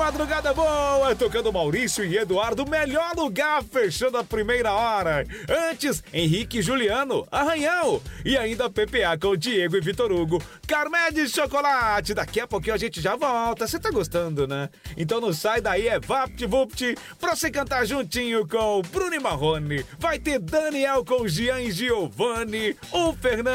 madrugada boa, tocando Maurício e Eduardo, melhor lugar, fechando a primeira hora. Antes, Henrique e Juliano, Arranhão. E ainda PPA com Diego e Vitor Hugo. Carmé de chocolate. Daqui a pouquinho a gente já volta. Você tá gostando, né? Então não sai daí, é VaptVupt pra você cantar juntinho com Bruno e Marrone. Vai ter Daniel com Gian e Giovanni, o Fernando